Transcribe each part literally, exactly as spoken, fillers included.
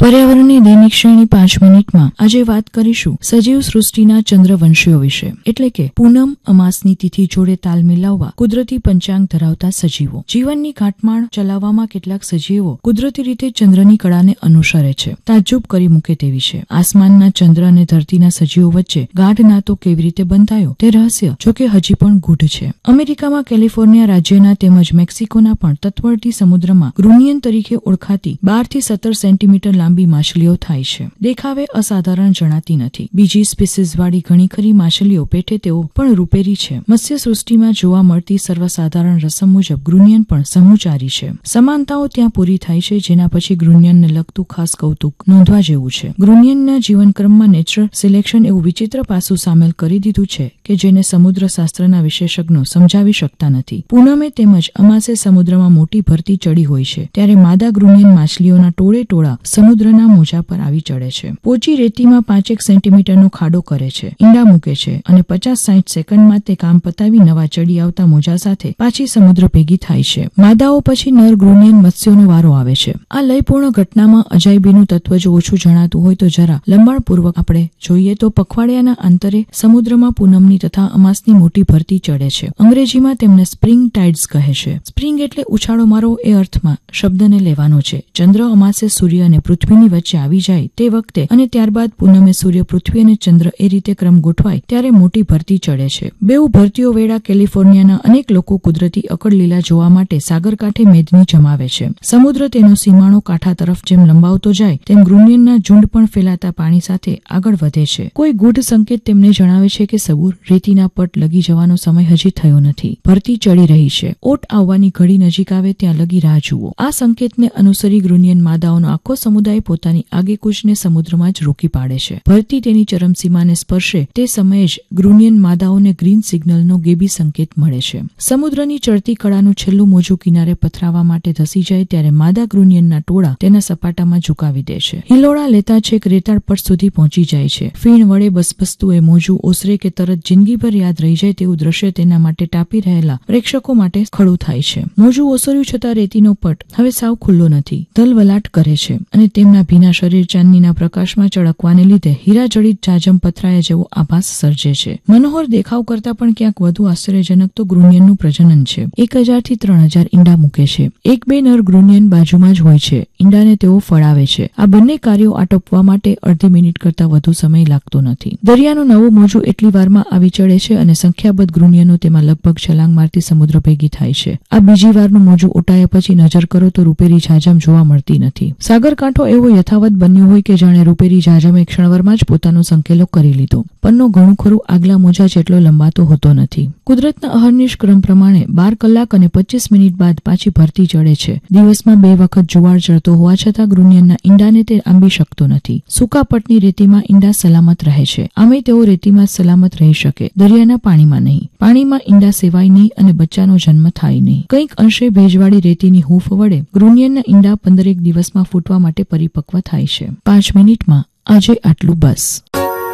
પર્યાવરણની દૈનિક શ્રેણી પાંચ મિનિટમાં આજે વાત કરીશું સજીવ સૃષ્ટિના ચંદ્રવંશીઓ વિશે, એટલે કે પૂનમ અમાસની તિથિ જોડે તાલ મિલાવવા કુદરતી પંચાંગ ધરાવતા સજીવો. જીવનની કાટમાળ ચલાવવામાં કેટલાક સજીવો કુદરતી રીતે ચંદ્રની કળાને અનુસરે છે. તાજ્જુબ કરી મૂકે તેવી છે. આસમાનના ચંદ્ર અને ધરતીના સજીવો વચ્ચે ગાઢ નાતો કેવી રીતે બંધાયો તે રહસ્ય જોકે હજી પણ ગૂઢ છે. અમેરિકામાં કેલિફોર્નિયા રાજ્યના તેમજ મેક્સિકોના પણ તટવર્તી સમુદ્રમાં ગ્રુનિયન તરીકે ઓળખાતી બાર થી સત્તર સેન્ટીમીટર લાંબી માછલીઓ થાય છે. દેખાવે અસાધારણ જણાતી નથી. બીજી સ્પીસીઝ વાળી ઘણી ખરી માછલીઓ પેટે તેઓ પણ રૂપેરી છે. મત્સ્ય સૃષ્ટિમાં જોવા મળતી સર્વસાધારણ રસમ મુજબ ગ્રુનિયન પણ સમૂચારી છે. સમાનતાઓ ત્યાં પૂરી થાય છે, જેના પછી ગ્રુનિયનને લગતું ખાસ કૌતુક નોંધવા જેવું છે. ગ્રુનિયનના જીવનક્રમમાં નેચરલ સિલેક્શન એવું વિચિત્ર પાસું સામેલ કરી દીધું છે કે જેને સમુદ્ર શાસ્ત્રના વિશેષજ્ઞો સમજાવી શકતા નથી. પૂનમે તેમજ અમાસે સમુદ્રમાં મોટી ભરતી ચડી હોય છે ત્યારે માદા ગ્રુનિયન માછલીઓના ટોળે ટોળા સમુદ્રના મોજા પર આવી ચડે છે. પોચી રેતીમાં પાંચેક સેન્ટીમીટરનો ખાડો કરે છે, ઈંડા મૂકે છે અને પચાસ સાઠ સેકન્ડમાં તે કામ પતાવી નવા ચડી આવતા મોજા સાથે પાછી સમુદ્ર ભેગી થાય છે. માદાઓ પછી નર ગ્રુનિયન મત્સ્યોનો વારો આવે છે. આ લયપૂર્ણ ઘટનામાં અજાયબીનું તત્વ જો ઓછું જણાતું હોય તો જરા લંબાણપૂર્વક આપણે જોઈએ તો પખવાડિયાના અંતરે સમુદ્રમાં પૂનમની તથા અમાસની મોટી ભરતી ચડે છે. અંગ્રેજીમાં તેમને સ્પ્રિંગ ટાઇડ્સ કહે છે. સ્પ્રિંગ એટલે ઉછાળો મારો એ અર્થમાં શબ્દને લેવાનો છે. ચંદ્ર અમાસે સૂર્ય અને પૃથ્વીની વચ્ચે આવી જાય તે વખતે અને ત્યારબાદ પૂનમે સૂર્ય, પૃથ્વી અને ચંદ્ર એ રીતે ક્રમ ગોઠવાય ત્યારે મોટી ભરતી ચડે છે. બેઉ ભરતીઓ વેળા કેલિફોર્નિયાના અનેક લોકો કુદરતી અકળલીલા જોવા માટે સાગરકાંઠે મેદની જમાવે છે. સમુદ્ર તેનો સીમાડો કાંઠા તરફ જેમ લંબાવતો જાય તેમ ગ્રુનિયનના ઝુંડ પણ ફેલાતા પાણી સાથે આગળ વધે છે. કોઈ ગૂઢ સંકેત તેમને જણાવે છે કે સબૂર રેતીના પટ લગી જવાનો સમય હજી થયો નથી. ભરતી ચડી રહી છે. ઓટ આવવાની ઘડી નજીક આવે ત્યાં લગી રાહ જુઓ. આ સંકેતને અનુસરી ગ્રુનિયન માદાઓનો આખો સમુદાય પોતાની આગેકૂચને સમુદ્રમાં જ રોકી પાડે છે. ભરતી તેની ચરમસીમાને સ્પર્શે તે સમયે જ ગ્રુનિયન માદાઓને ગ્રીન સિગ્નલનો ગેબી સંકેત મળે છે. સમુદ્રની ચડતી કળાનું છેલ્લું મોજું કિનારે પથરાવા માટે ધસી જાય ત્યારે માદા ગ્રુનિયનના ટોળા તેના સપાટામાં ઝુકાવી દે છે. હિલોડા લેતા છેક રેતાળ પટ સુધી પહોંચી જાય છે. ફીણ વડે બસબસતું એ મોજું ઓસરે કે તરત જિંદગીભર યાદ રહી જાય તેવું દ્રશ્ય તેના માટે ટાપી રહેલા પ્રેક્ષકો માટે ખડું થાય છે. મોજું ઓસર્યું છતાં રેતીનો પટ હવે સાવ ખુલ્લો નથી. ધલવલાટ કરે છે અને તેમના ભીના શરીર ચાંદનીના પ્રકાશમાં ચળકવાને લીધે હીરાજડિત જાજમ પથરાયા જેવો આભાસ સર્જે છે. મનોહર દેખાવ કરતા પણ ક્યાંક વધુ આશ્ચર્યજનક તો ગ્રુનિયનનું પ્રજનન છે. એક હજાર થી ત્રણ હજાર ઈંડા મૂકે છે. એક બે નર ગ્રુનિયન બાજુમાં જ હોય છે. ઈંડાને તેઓ ફળાવે છે. આ બંને કાર્યો આટોપવા માટે અડધી મિનિટ કરતા વધુ સમય લાગતો નથી. દરિયાનું નવું મોજું એટલી વારમાં આવી ચડે છે અને સંખ્યાબદ્ધ ગ્રુનિયનો તેમાં લગભગ છલાંગ મારતી સમુદ્ર ભેગી થાય છે. આ બીજી વારનું મોજું ઓટાયા પછી નજર કરો તો રૂપેરી જાજમ જોવા મળતી નથી. સાગરકાંઠો એવો યથાવત બન્યો હોય કે જાણે રૂપેરી જાજમે ક્ષણવારમાં જ પોતાનો સંકેલો કરી લીધો. પન્નો ઘણું ખરું આગલા મોજા જેટલો લંબાતો હોતો નથી. કુદરતના અહર્નિશ ક્રમ પ્રમાણે બાર કલાક અને પચીસ મિનિટ બાદ પાછી ભરતી ચડે છે. દિવસમાં બે વખત જુવાળ ચડતો હોવા છતાં ગ્રુનિયનના ઈંડાને તે આંબી શકતો નથી. સૂકા પટની રેતીમાં ઈંડા સલામત રહે છે. આમે તેઓ રેતીમાં સલામત રહી શકે, દરિયાના પાણીમાં નહીં. પાણીમાં ઈંડા સેવાય નહીં અને બચ્ચાનો જન્મ થાય નહીં. કંઈક અંશે ભેજવાળી રેતીની હૂંફ વડે ગ્રુનિયનના ઈંડા પંદરેક દિવસમાં ફૂટવા માટે પરિપક્વ થાય છે. પાંચ મિનિટમાં આજે આટલું બસ.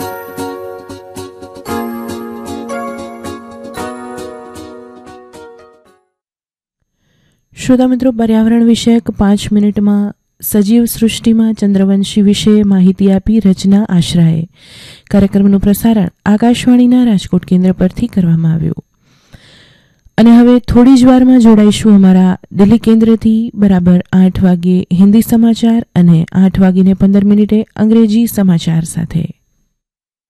શ્રોતા મિત્રો, પર્યાવરણ વિષયક પાંચ મિનિટમાં સજીવ સૃષ્ટિમાં ચંદ્રવંશી વિશે માહિતી આપી રચના આશરાએ. કાર્યક્રમનું પ્રસારણ આકાશવાણીના રાજકોટ કેન્દ્ર પરથી કરવામાં આવ્યું. અને હવે થોડી જ વારમાં જોડાઈશું અમારા દિલ્હી કેન્દ્રથી. બરાબર આઠ વાગ્યે હિન્દી સમાચાર અને આઠ વાગીને પંદર મિનિટે અંગ્રેજી સમાચાર સાથે.